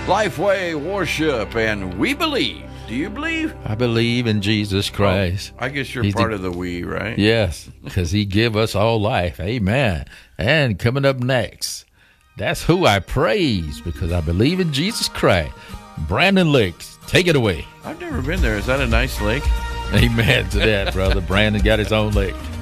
Lifeway Worship, and we believe. Do you believe? I believe in Jesus Christ. I guess you're part of the we, right? Yes, because he give us all life. Amen. And coming up next, that's who I praise, because I believe in Jesus Christ. Brandon Lakes, take it away. I've never been there. Is that a nice lake? Amen to that, brother. Brandon got his own lake.